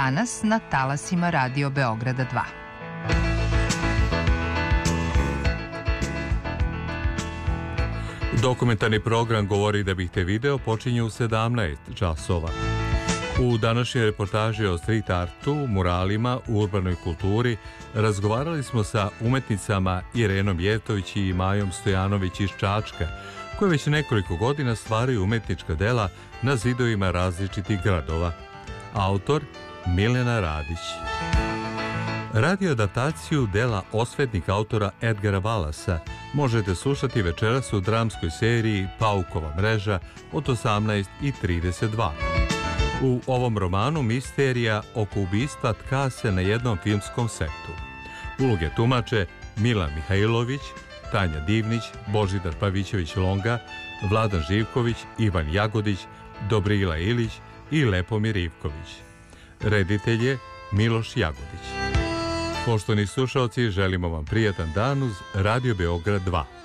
danas na talasima Radio Beograda 2. Dokumentarni program Govori da bih te video počinje u 17 časova. U današnjoj reportaži o street artu, muralima, urbanoj kulturi razgovarali smo sa umetnicama Irenom Jetović i Majom Stojanović iz Čačka, koje već nekoliko godina stvaraju umetnička dela na zidovima različitih gradova. Autor Milena Radić. Radioadaptaciju dela Osvetnik autora Edgara Valasa možete slušati večeras u dramskoj seriji Paukova mreža od 18:32. U ovom romanu misterija oko ubistva Tkase na jednom filmskom setu. Uloge tumače Milan Mihajlović, Tanja Divnić, Božidar Pavićević-Longa, Vladan Živković, Ivan Jagodić, Dobrila Ilić i Lepomir Ivković. Reditelj je Miloš Jagodić. Poštovani slušalci, želimo vam prijatan dan uz Radio Beograd 2.